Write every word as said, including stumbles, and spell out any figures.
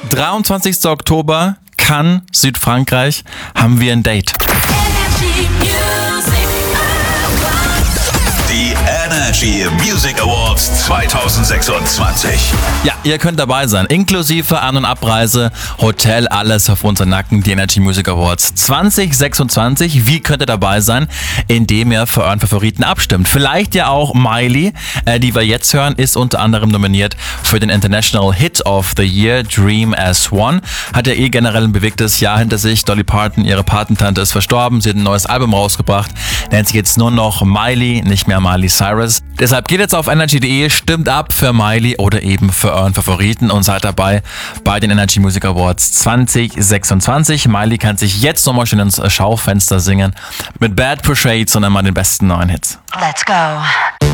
dreiundzwanzigster Oktober, Cannes, Südfrankreich, haben wir ein Date. Die Energy Music Awards zwanzig sechsundzwanzig. Ja, ihr könnt dabei sein, inklusive An- und Abreise, Hotel, alles auf unseren Nacken, die Energy Music Awards zwanzig sechsundzwanzig. Wie könnt ihr dabei sein? Indem ihr für euren Favoriten abstimmt. Vielleicht ja auch Miley, äh, die wir jetzt hören, ist unter anderem nominiert für den International Hit of the Year, Dream as One. Hat ja eh generell ein bewegtes Jahr hinter sich. Dolly Parton, ihre Patentante, ist verstorben. Sie hat ein neues Album rausgebracht. Nennt sich jetzt nur noch Miley, nicht mehr Miley Cyrus. Deshalb geht jetzt auf energy punkt de, stimmt ab für Miley oder eben für euren Favoriten und seid dabei bei den Energy Music Awards zwanzig sechsundzwanzig. Miley kann sich jetzt nochmal schön ins Schaufenster singen mit Bad Portraits und immer den besten neuen Hits. Let's go.